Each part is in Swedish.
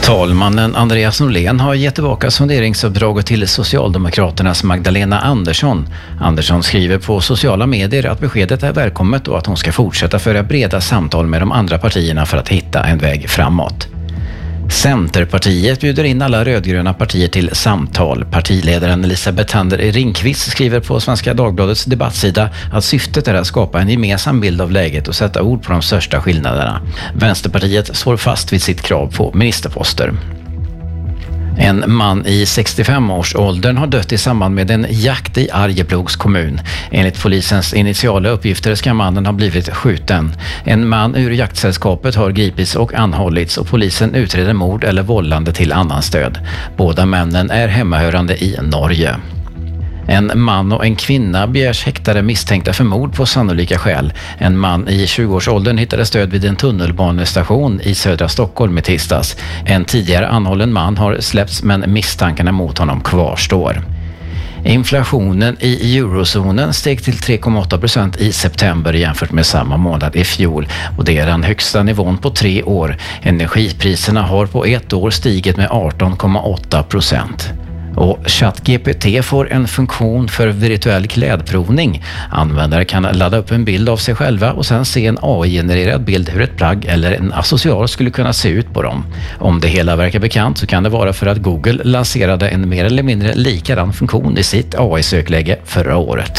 Talmannen Andreas Norlén har gett tillbaka sonderingsuppdraget till Socialdemokraternas Magdalena Andersson. Andersson skriver på sociala medier att beskedet är välkommet och att hon ska fortsätta föra breda samtal med de andra partierna för att hitta en väg framåt. Centerpartiet bjuder in alla rödgröna partier till samtal. Partiledaren Elisabeth Tander Ringqvist skriver på Svenska Dagbladets debattsida att syftet är att skapa en gemensam bild av läget och sätta ord på de största skillnaderna. Vänsterpartiet står fast vid sitt krav på ministerposter. En man i 65-årsåldern har dött i samband med en jakt i Arjeplogs kommun. Enligt polisens initiala uppgifter ska mannen ha blivit skjuten. En man ur jaktsällskapet har gripits och anhållits och polisen utreder mord eller vållande till annan stöd. Båda männen är hemmahörande i Norge. En man och en kvinna begärs häktade misstänkta för mord på sannolika skäl. En man i 20-årsåldern hittade stöd vid en tunnelbanestation i södra Stockholm i tisdags. En tidigare anhållen man har släppts men misstankarna mot honom kvarstår. Inflationen i eurozonen steg till 3,8% i september jämfört med samma månad i fjol och det är den högsta nivån på 3 år. Energipriserna har på ett år stigit med 18,8%. Och ChatGPT får en funktion för virtuell klädprovning. Användare kan ladda upp en bild av sig själva och sen se en AI-genererad bild hur ett plagg eller en accessoar skulle kunna se ut på dem. Om det hela verkar bekant så kan det vara för att Google lanserade en mer eller mindre likadan funktion i sitt AI-sökläge förra året.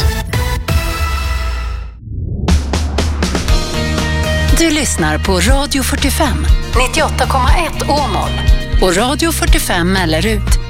Du lyssnar på Radio 45, 98,1 Åmål och Radio 45 Mellerud.